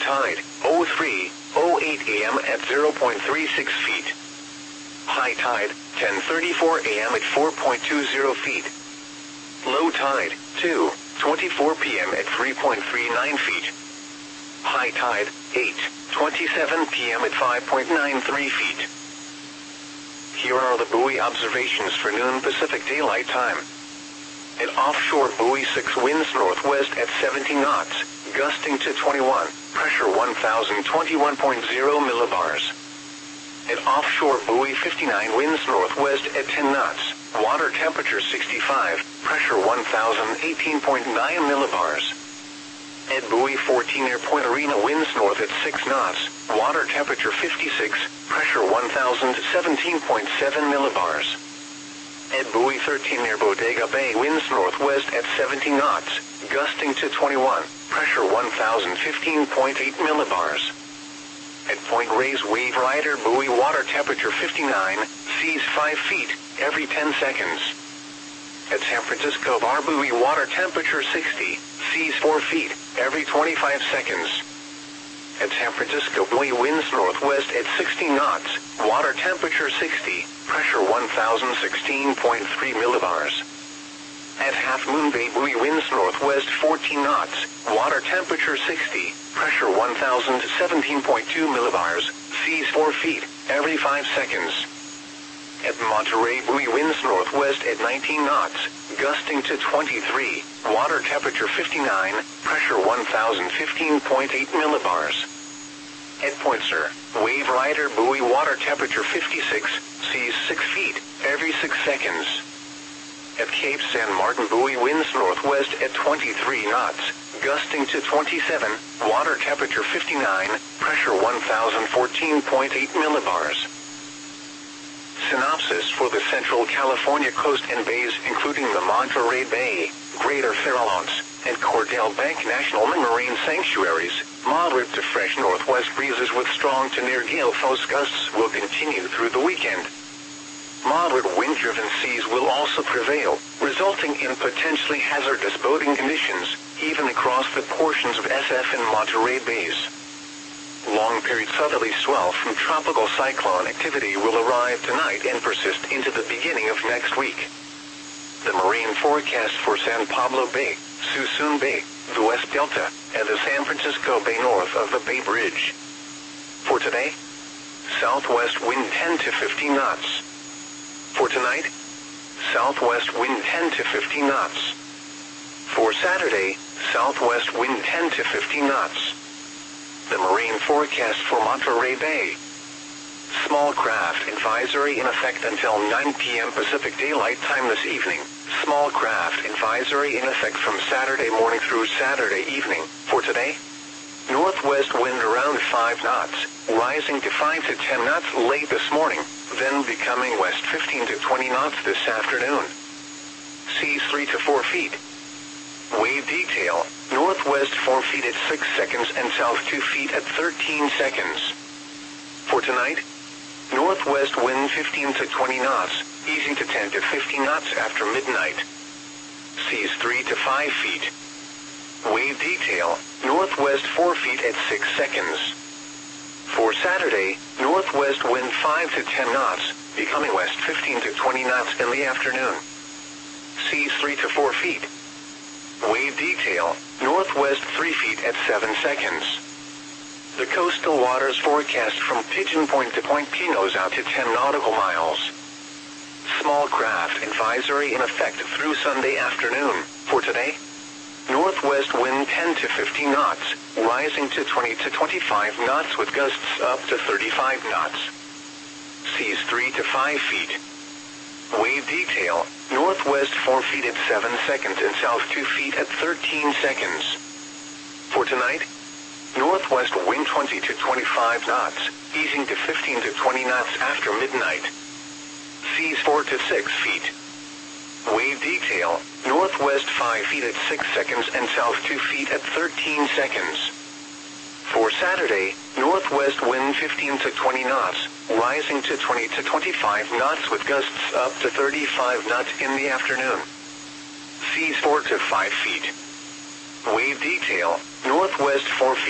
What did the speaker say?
tide, 03:08 a.m. at 0.36 feet. High tide, 10:34 a.m. at 4.20 feet. Low tide, 2:24 p.m. at 3.39 feet. High tide, 8:27 p.m. at 5.93 feet. Here are the buoy observations for noon Pacific Daylight Time. At offshore buoy 6 winds northwest at 17 knots, gusting to 21, pressure 1021.0 millibars. At offshore buoy 59 winds northwest at 10 knots, water temperature 65, pressure 1018.9 millibars. At buoy 14 near Point Arena winds north at 6 knots, water temperature 56, pressure 1017.7 millibars. At buoy 13 near Bodega Bay winds northwest at 17 knots, gusting to 21, pressure 1015.8 millibars. At Point Reyes Wave Rider buoy water temperature 59, seas 5 feet, every 10 seconds. At San Francisco Bar buoy water temperature 60, seas 4 feet, every 25 seconds. At San Francisco buoy winds northwest at 60 knots, water temperature 60, pressure 1016.3 millibars. At Half Moon Bay buoy winds northwest 14 knots, water temperature 60, pressure 1017.2 millibars, seas 4 feet, every 5 seconds. At Monterey buoy winds northwest at 19 knots, gusting to 23, water temperature 59, pressure 1015.8 millibars. At Point Sur, Wave Rider buoy water temperature 56, seas 6 feet, every 6 seconds. At Cape San Martin buoy winds northwest at 23 knots, gusting to 27, water temperature 59, pressure 1014.8 millibars. Synopsis for the Central California coast and bays including the Monterey Bay, Greater Farallones, and Cordell Bank National Marine Sanctuaries, moderate to fresh northwest breezes with strong to near gale force gusts will continue through the weekend. Moderate wind-driven seas will also prevail, resulting in potentially hazardous boating conditions, even across the portions of SF and Monterey Bays. Long-period southerly swell from tropical cyclone activity will arrive tonight and persist into the beginning of next week. The marine forecast for San Pablo Bay, Suisun Bay, the West Delta, and the San Francisco Bay north of the Bay Bridge. For today, southwest wind 10 to 15 knots. For tonight, southwest wind 10 to 15 knots. For Saturday, southwest wind 10 to 15 knots. The marine forecast for Monterey Bay. Small craft advisory in effect until 9 p.m. Pacific Daylight Time this evening. Small craft advisory in effect from Saturday morning through Saturday evening. For today, northwest wind around 5 knots, rising to 5 to 10 knots late this morning, then becoming west 15 to 20 knots this afternoon. Seas 3 to 4 feet. Wave detail, northwest 4 feet at 6 seconds and south 2 feet at 13 seconds. For tonight, northwest wind 15 to 20 knots, easing to 10 to 15 knots after midnight. Seas 3 to 5 feet. Wave detail, northwest 4 feet at 6 seconds. For Saturday, northwest wind 5 to 10 knots, becoming west 15 to 20 knots in the afternoon. Seas 3 to 4 feet. Wave detail, northwest 3 feet at 7 seconds. The coastal waters forecast from Pigeon Point to Point Pinos out to 10 nautical miles. Small craft advisory in effect through Sunday afternoon. For today, northwest wind 10 to 15 knots, rising to 20 to 25 knots with gusts up to 35 knots. Seas 3 to 5 feet. Wave detail, northwest 4 feet at 7 seconds and south 2 feet at 13 seconds. For tonight, northwest wind 20 to 25 knots, easing to 15 to 20 knots after midnight. Seas 4 to 6 feet. Wave detail, northwest 5 feet at 6 seconds and south 2 feet at 13 seconds. For Saturday, northwest wind 15 to 20 knots, rising to 20 to 25 knots with gusts up to 35 knots in the afternoon. Seas 4 to 5 feet. Wave detail, northwest 4 feet.